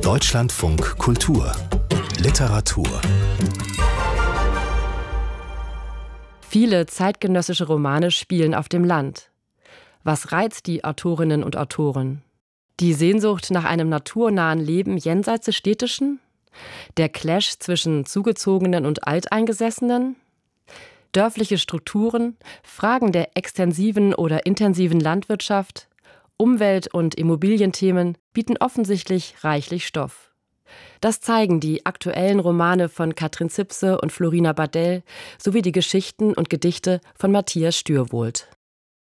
Deutschlandfunk Kultur Literatur. Viele zeitgenössische Romane spielen auf dem Land. Was reizt die Autorinnen und Autoren? Die Sehnsucht nach einem naturnahen Leben jenseits des Städtischen? Der Clash zwischen Zugezogenen und Alteingesessenen? Dörfliche Strukturen, Fragen der extensiven oder intensiven Landwirtschaft, Umwelt- und Immobilienthemen bieten offensichtlich reichlich Stoff. Das zeigen die aktuellen Romane von Katrin Zipse und Florina Bardell sowie die Geschichten und Gedichte von Matthias Stürwold.